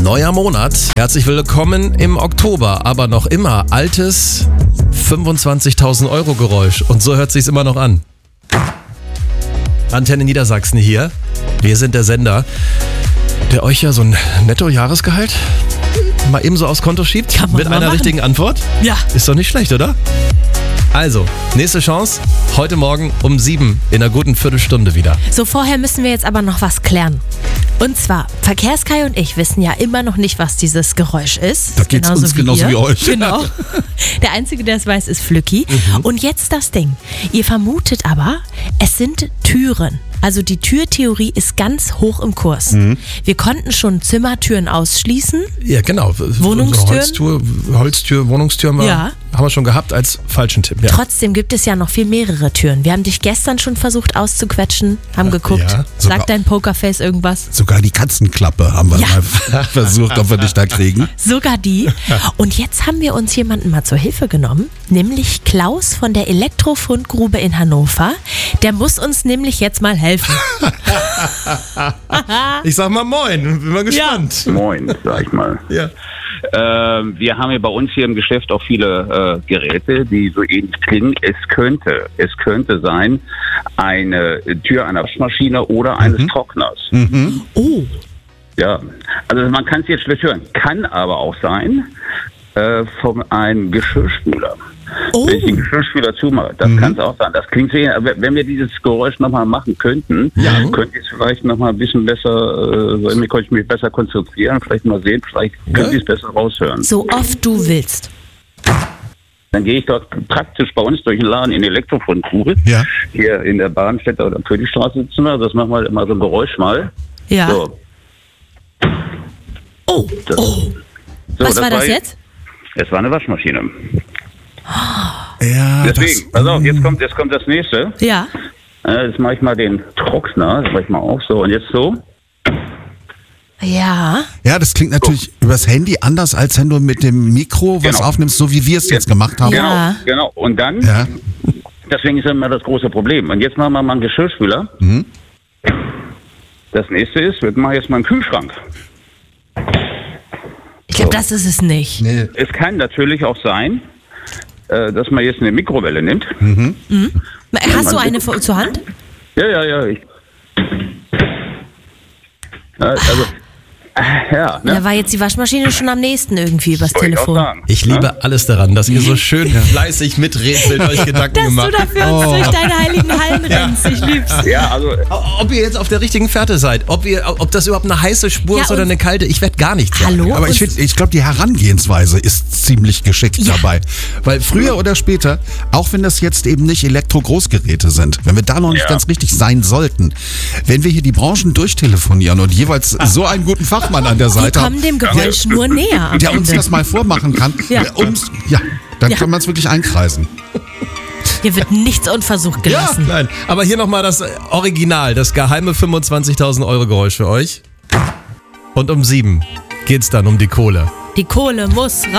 Neuer Monat. Herzlich willkommen im Oktober, aber noch immer altes 25.000 Euro Geräusch. Und so hört sich's immer noch an. Antenne Niedersachsen hier. Wir sind der Sender, der euch ja so ein Netto-Jahresgehalt mal ebenso aufs Konto schiebt. Kann man mit mal einer machen. richtigen Antwort. Ja. Ist doch nicht schlecht, oder? Also, nächste Chance, heute Morgen um 7 in einer guten Viertelstunde wieder. So, vorher müssen wir jetzt aber noch was klären. Und zwar, Verkehrskai und ich wissen ja immer noch nicht, was dieses Geräusch ist. Da geht's uns genauso wie euch. Genau. Der Einzige, der es weiß, ist Flücki. Und jetzt das Ding. Ihr vermutet aber, es sind Türen. Also die Türtheorie ist ganz hoch im Kurs. Wir konnten schon Zimmertüren ausschließen. Ja, genau. Wohnungstüren? Holztür, Wohnungstüren Ja. haben wir schon gehabt als falschen Tipp. Ja. Trotzdem gibt es ja noch viel mehrere Türen. Wir haben dich gestern schon versucht auszuquetschen, haben geguckt. ja. Sagt dein Pokerface irgendwas? Sogar die Katzenklappe haben wir Ja. mal versucht, ob wir dich da kriegen. Sogar die. Und jetzt haben wir uns jemanden mal zur Hilfe genommen, nämlich Klaus von der Elektrofundgrube in Hannover. Der muss uns nämlich jetzt mal helfen. Ich sag mal moin, bin mal gespannt. Moin, sag ich mal. Ja. Wir haben ja bei uns hier im Geschäft auch viele Geräte, die so ähnlich klingen. Es könnte sein, eine Tür einer Waschmaschine oder eines Trockners. Oh, Ja, also man kann es jetzt schlecht hören. Kann aber auch sein von einem Geschirrspüler. oh. Wenn ich den Geschirrspüler zumache, das kann es auch sein. Das klingt sehr, aber wenn wir dieses Geräusch nochmal machen könnten, könnte ich es vielleicht nochmal ein bisschen besser, könnte ich mich besser konzentrieren, vielleicht mal sehen, vielleicht könnte ich es besser raushören. So oft du willst. Dann gehe ich dort praktisch bei uns durch den Laden in die Elektrofundgrube. Ja. Hier in der Bahnstädter oder Königstraße sitzen wir. Das machen wir immer so ein Geräusch mal. Ja. So. Oh, Das, oh. so, Was war das jetzt? Es war eine Waschmaschine. Ja, Deswegen, pass auf, jetzt kommt das nächste. Ja. Jetzt mache ich mal den Trockner, das mache ich mal auf so. Und jetzt so. Ja. das klingt natürlich übers Handy anders, als wenn du mit dem Mikro was Genau. aufnimmst, so wie wir es jetzt gemacht haben. Ja. Genau. Und dann, Ja. deswegen ist immer das große Problem. Und jetzt machen wir mal einen Geschirrspüler. Das nächste ist, wir machen jetzt mal einen Kühlschrank. Ich glaube, das ist es nicht. Nee. Es kann natürlich auch sein, dass man jetzt eine Mikrowelle nimmt. Hast du eine zur Hand? Ja. Also, ja, ne? Da war jetzt die Waschmaschine schon am nächsten irgendwie übers Wollte ich auch Telefon. sagen. Ich liebe alles daran, dass ihr so schön fleißig miträtselt, euch Gedanken Dass gemacht. du dafür uns durch deine heiligen Hallen rennst. Ich lieb's. Ja, also, Ob ihr jetzt auf der richtigen Fährte seid, ob das überhaupt eine heiße Spur Ja, ist oder und- eine kalte, ich werde gar nichts sagen. Hallo? Aber ich glaube, die Herangehensweise ist ziemlich geschickt dabei. Weil früher oder später, auch wenn das jetzt eben nicht Elektro-Großgeräte sind, wenn wir da noch nicht ganz richtig sein sollten, wenn wir hier die Branchen durchtelefonieren und jeweils so einen guten Fachmann an der Wir Seite haben, kommen dem Geräusch nur näher. am der uns Ende. das mal vormachen kann, Ja. dann Ja. kann man es wirklich einkreisen. Hier wird nichts unversucht gelassen. Nein, aber hier nochmal das Original, das geheime 25.000 Euro Geräusch für euch. Und um 7 geht's dann um die Kohle. Die Kohle muss